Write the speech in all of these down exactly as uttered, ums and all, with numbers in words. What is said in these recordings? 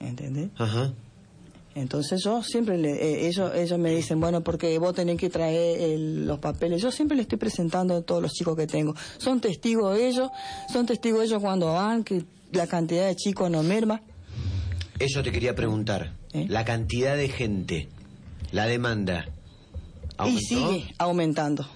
¿entendés? Ajá. Entonces yo siempre, le, eh, ellos ellos me dicen, bueno, porque vos tenés que traer el, los papeles. Yo siempre le estoy presentando a todos los chicos que tengo. Son testigos ellos, son testigos ellos cuando van, que la cantidad de chicos no merma. Eso te quería preguntar. ¿Eh? La cantidad de gente, la demanda, ¿aumentó? Y sigue aumentando.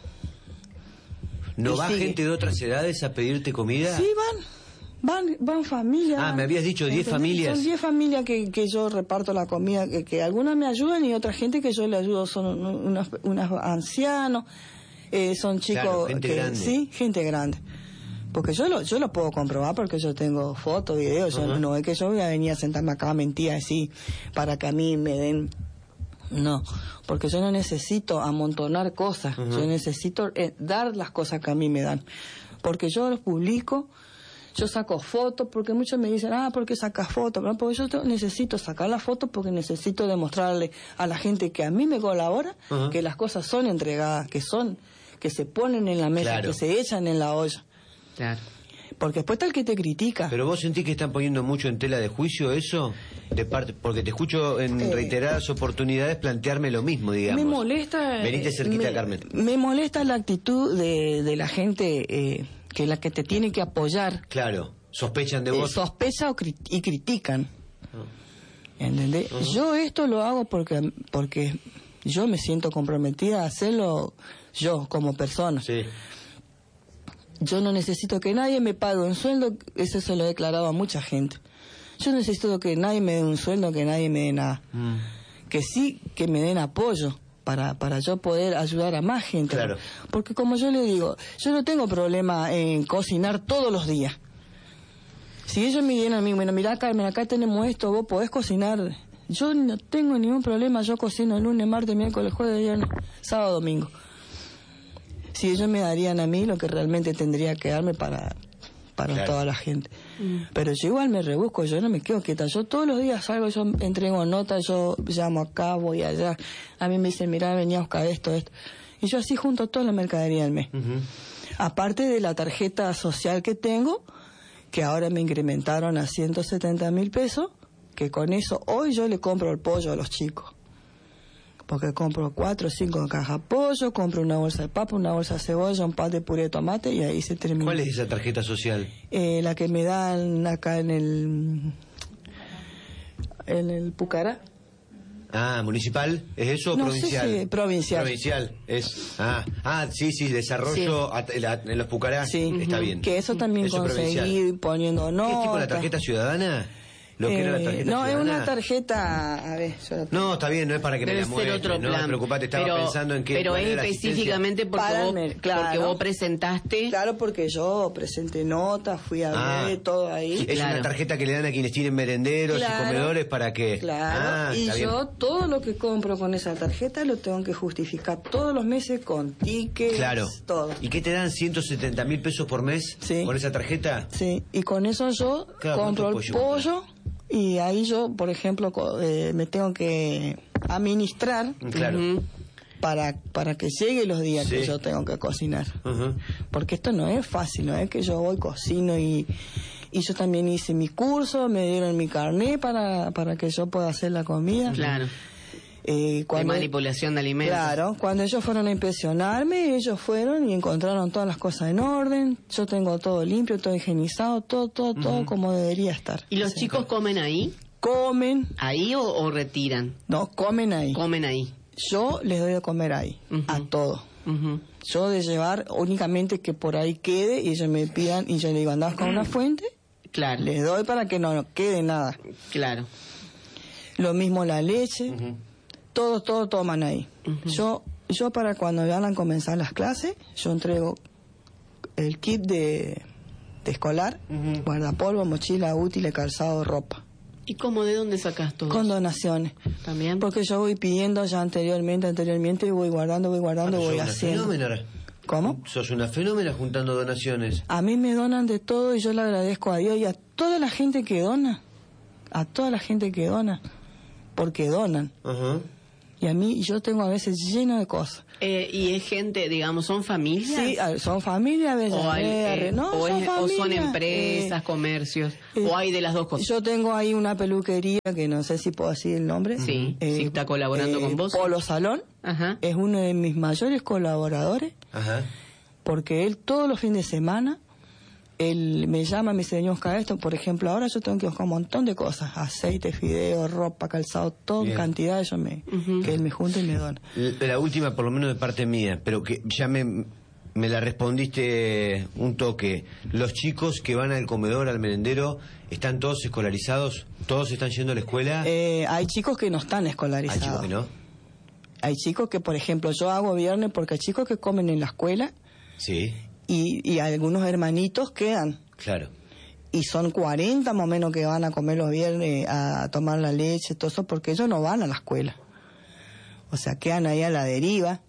¿No y va sigue. gente de otras edades a pedirte comida? Sí, van. Van, van familias. Ah, me habías dicho diez familias. Son diez familias que, que yo reparto la comida, que, que algunas me ayudan y otra gente que yo le ayudo son unos, unos ancianos, eh, son chicos... Claro, gente que, grande. Sí, gente grande. Porque yo lo yo lo puedo comprobar porque yo tengo fotos, videos, uh-huh. yo, no es que yo voy a venir a sentarme acá a mentir así para que a mí me den... No, porque yo no necesito amontonar cosas, uh-huh. yo necesito eh, dar las cosas que a mí me dan. Porque yo los publico... Yo saco fotos, porque muchos me dicen, ah, ¿por qué sacas fotos? ¿No? Porque yo te, necesito sacar las fotos porque necesito demostrarle a la gente que a mí me colabora uh-huh. que las cosas son entregadas, que son, que se ponen en la mesa, claro. que se echan en la olla. Claro. Porque después está el que te critica. ¿Pero vos sentís que están poniendo mucho en tela de juicio eso? De parte, porque te escucho en eh, reiteradas oportunidades plantearme lo mismo, digamos. Me molesta... Venite cerquita, me, Carmen. Me molesta la actitud de, de la gente... Eh, que la que te tiene que apoyar. Claro, sospechan de vos. Eh, sospecha o cri- y critican. Oh. ¿Entendés? Uh-huh. Yo esto lo hago porque porque yo me siento comprometida a hacerlo yo como persona. Sí. Yo no necesito que nadie me pague un sueldo, eso se lo he declarado a mucha gente. Yo necesito que nadie me dé un sueldo, que nadie me dé nada. Mm. Que sí, que me den apoyo. Para, para yo poder ayudar a más gente. Claro. Porque como yo le digo, yo no tengo problema en cocinar todos los días. Si ellos me dieran a mí, bueno, mirá Carmen, acá tenemos esto, vos podés cocinar. Yo no tengo ningún problema, yo cocino el lunes, martes, miércoles, jueves, viernes, sábado, domingo. Si ellos me darían a mí lo que realmente tendría que darme para... para claro. toda la gente. Mm. Pero yo igual me rebusco, yo no me quedo quieta. Yo todos los días salgo, yo entrego notas, yo llamo acá, voy allá. A mí me dicen, mirá, venía a buscar esto, esto. Y yo así junto toda la mercadería del mes. Uh-huh. Aparte de la tarjeta social que tengo, que ahora me incrementaron a ciento setenta mil pesos, que con eso hoy yo le compro el pollo a los chicos. Porque compro cuatro o cinco cajas de pollo, compro una bolsa de papa, una bolsa de cebolla, un pan de puré de tomate y ahí se termina. ¿Cuál es esa tarjeta social? Eh, la que me dan acá en el... en el Pucará. Ah, ¿municipal? ¿Es eso o no provincial? Sé si provincial. Provincial, es... Ah, ah sí, sí, desarrollo sí. A, a, en los Pucará. Sí. Está uh-huh. bien. Que eso también eso conseguí provincial. Poniendo no. ¿Qué tipo la tarjeta ciudadana? Lo que eh, era la tarjeta no, ciudadana. Es una tarjeta... A ver, yo la no, está bien, no es para que Debe me la muestre. Otro no plan. te preocupate, estaba pero, pensando en qué... Pero es específicamente porque vos, claro. porque vos presentaste... Claro, porque yo presenté notas, fui a ah, ver todo ahí. Es claro. una tarjeta que le dan a quienes tienen merenderos claro, y comedores para que... Claro, ah, y yo bien. Todo lo que compro con esa tarjeta lo tengo que justificar todos los meses con tickets, claro. todo. ¿Y qué te dan ciento setenta mil pesos por mes sí. con esa tarjeta? Sí, y con eso yo claro, compro el pollo... pollo y ahí yo, por ejemplo, eh, me tengo que administrar claro. uh-huh, para para que llegue los días sí. que yo tengo que cocinar. Uh-huh. Porque esto no es fácil, no es que yo voy, cocino y, y yo también hice mi curso, me dieron mi carnet para, para que yo pueda hacer la comida. Claro. Eh, cuando, de manipulación de alimentos. Claro, cuando ellos fueron a inspeccionarme, ellos fueron y encontraron todas las cosas en orden, yo tengo todo limpio, todo higienizado, todo, todo, uh-huh. todo como debería estar. ¿Y los sí. chicos comen ahí? Comen. ¿Ahí o, o retiran? No, comen ahí. Comen ahí. Yo les doy de comer ahí, uh-huh. a todo. Uh-huh. Yo de llevar únicamente que por ahí quede y ellos me pidan y yo le digo, andás con una fuente, claro. les doy para que no, no quede nada. Claro. Lo mismo la leche. Uh-huh. Todo, todo toman ahí. Uh-huh. Yo, yo para cuando van a comenzar las clases, yo entrego el kit de, de escolar, uh-huh. guardapolvo, mochila, útiles, calzado, ropa. ¿Y cómo, de dónde sacas todo? Con donaciones. ¿También? Porque yo voy pidiendo ya anteriormente, anteriormente, y voy guardando, voy guardando, ah, voy sos haciendo. Una fenómena. ¿Cómo? Sos una fenómena juntando donaciones. A mí me donan de todo y yo le agradezco a Dios y a toda la gente que dona. A toda la gente que dona. Porque donan. Ajá. Uh-huh. Y a mí, yo tengo a veces lleno de cosas. Eh, ¿Y es gente, digamos, son familias? Sí, son familias, a veces. O, hay, eh, no, o, son es, familias, o son empresas, eh, comercios, eh, o hay de las dos cosas. Yo tengo ahí una peluquería, que no sé si puedo decir el nombre. Sí, eh, sí está colaborando eh, con vos. Polo Salón. Ajá. Es uno de mis mayores colaboradores. Ajá. Porque él todos los fines de semana, él me llama, me dice, señor Oscar, esto, por ejemplo, ahora yo tengo que buscar un montón de cosas, aceite, fideo, ropa, calzado, todo en cantidad, yo me, uh-huh. que él me junta y me dona. La, la última, por lo menos de parte mía, pero que ya me, me la respondiste un toque. Los chicos que van al comedor, al merendero, ¿están todos escolarizados? ¿Todos están yendo a la escuela? Eh, hay chicos que no están escolarizados. Hay chicos que no. Hay chicos que, por ejemplo, yo hago viernes porque hay chicos que comen en la escuela. Sí. Y, y algunos hermanitos quedan. Claro. Y son cuarenta más o menos que van a comer los viernes, a tomar la leche, todo eso, porque ellos no van a la escuela. O sea, quedan ahí a la deriva.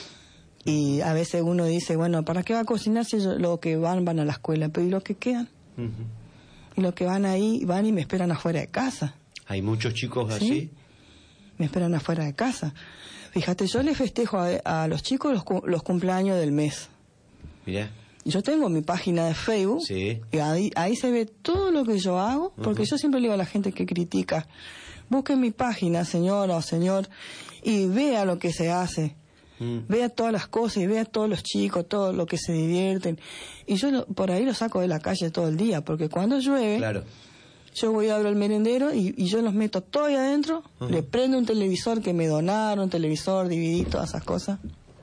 Y a veces uno dice, bueno, ¿para qué va a cocinar si ellos, los que van van a la escuela? Pero ¿y los que quedan? Uh-huh. Y los que van ahí, van y me esperan afuera de casa. ¿Hay muchos chicos ¿Sí? así? Me esperan afuera de casa. Fíjate, yo les festejo a, a los chicos los, los cumpleaños del mes. Mirá. Yo tengo mi página de Facebook, sí. Y ahí, ahí se ve todo lo que yo hago, porque uh-huh. yo siempre le digo a la gente que critica, busque mi página, señora o señor, y vea lo que se hace, mm. vea todas las cosas y vea todos los chicos, todo lo que se divierten. Y yo lo, por ahí los saco de la calle todo el día, porque cuando llueve, claro. yo voy a abrir el merendero y, y yo los meto todo ahí adentro, uh-huh. le prendo un televisor que me donaron, un televisor, D V D, todas esas cosas.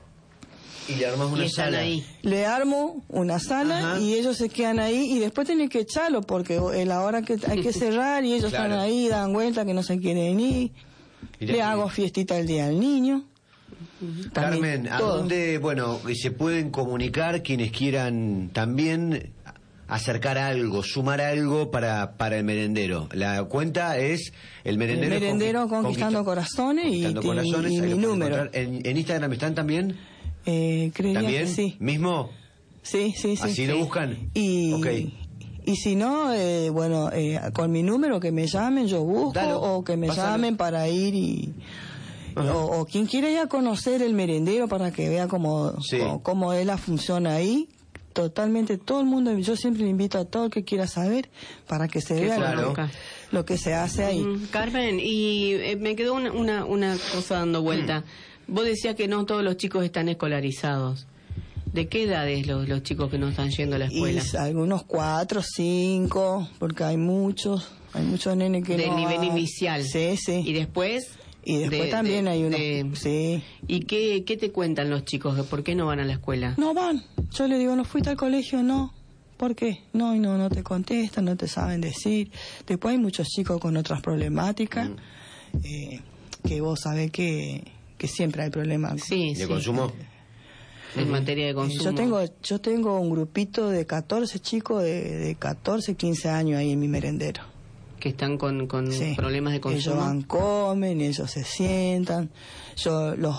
Y le armas una y sala. Ahí. Le armo una sala. Ajá. Y ellos se quedan ahí y después tienen que echarlo porque es la hora que hay que cerrar y ellos claro. están ahí, dan vuelta que no se quieren ir. Mirá, le hago fiestita el día al niño. Uh-huh. Carmen, ¿a todo. dónde, bueno, se pueden comunicar quienes quieran también acercar algo, sumar algo para, para el merendero? La cuenta es el merendero, el merendero conquist- Conquistando Corazones, conquistando y, corazones, y, y mi número. ¿En, ¿En Instagram están también? Eh, creería ¿También? Que sí. ¿Mismo? Sí, sí, sí. ¿Así sí. lo buscan? Y, okay. y si no, eh, bueno, eh, con mi número que me llamen, yo busco, Dalo, o que me pásalo. llamen para ir y... Uh-huh. O, o quien quiera ya conocer el merendero para que vea cómo, sí. cómo, cómo es la función ahí. Totalmente, todo el mundo, yo siempre le invito a todo el que quiera saber para que se vea claro. lo, lo que se hace ahí. Mm, Carmen, y eh, me quedó una, una, una cosa dando vuelta. Mm. Vos decías que no todos los chicos están escolarizados. ¿De qué edades los, los chicos que no están yendo a la escuela? Y algunos cuatro, cinco, porque hay muchos, hay muchos nenes que Del no... nivel inicial. Sí, sí. ¿Y después? Y después de, también de, hay unos... de... Sí. ¿Y qué, qué te cuentan los chicos? ¿Por qué no van a la escuela? No van. Yo le digo, ¿no fuiste al colegio? No. ¿Por qué? No, y no, no te contestan, no te saben decir. Después hay muchos chicos con otras problemáticas, mm. eh, que vos sabés que... que siempre hay problemas. Sí, ¿De sí. consumo? En uh-huh. materia de consumo. Yo tengo yo tengo un grupito de catorce chicos de, de catorce, quince años ahí en mi merendero. Que están con, con sí. problemas de consumo. Ellos van, comen, ellos se sientan. Yo los...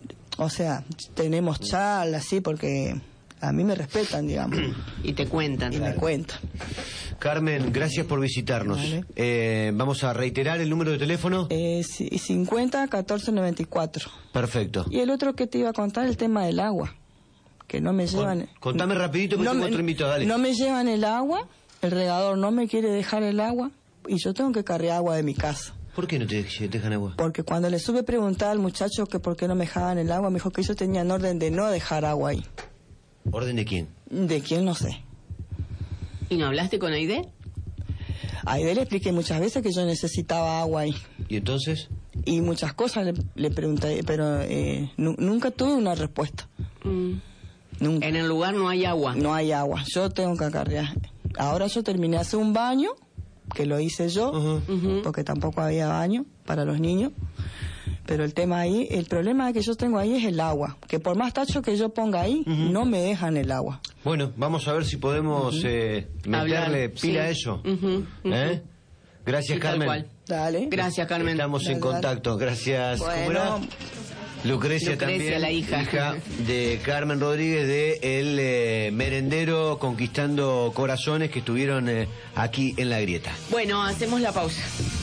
O sea, tenemos charlas, sí, porque a mí me respetan, digamos. Y te cuentan. Y claro. me cuentan. Carmen, gracias por visitarnos. Vale. Eh, vamos a reiterar el número de teléfono. Eh, cincuenta, catorce, noventa y cuatro. Perfecto. Y el otro que te iba a contar, el tema del agua. Que no me llevan... Con, contame rapidito que no tengo me, otro invito, dale. No me llevan el agua, el regador no me quiere dejar el agua y yo tengo que cargar agua de mi casa. ¿Por qué no te dejan agua? Porque cuando le sube a preguntar al muchacho que por qué no me dejaban el agua, me dijo que ellos tenían orden de no dejar agua ahí. ¿Orden de quién? De quién, no sé. ¿Y no hablaste con Aide? A Aide le expliqué muchas veces que yo necesitaba agua ahí. ¿Y entonces? Y muchas cosas le, le pregunté, pero eh, nu- nunca tuve una respuesta. Mm. Nunca. En el lugar no hay agua. No hay agua, yo tengo que acarrear. Ahora yo terminé hace un baño, que lo hice yo, uh-huh. Uh-huh. porque tampoco había baño para los niños. Pero el tema ahí, el problema que yo tengo ahí es el agua, que por más tacho que yo ponga ahí, uh-huh. no me dejan el agua. Bueno, vamos a ver si podemos uh-huh. eh, meterle Hablar, pila sí. a eso. Uh-huh. Uh-huh. ¿Eh? Gracias, sí, Carmen. Dale. Gracias, Carmen. Estamos dale, en contacto. dale. Gracias. Bueno. ¿Cómo era? Lucrecia, Lucrecia también, la hija. hija de Carmen Rodríguez de El eh, Merendero Conquistando Corazones, que estuvieron eh, aquí en La Grieta. Bueno, hacemos la pausa.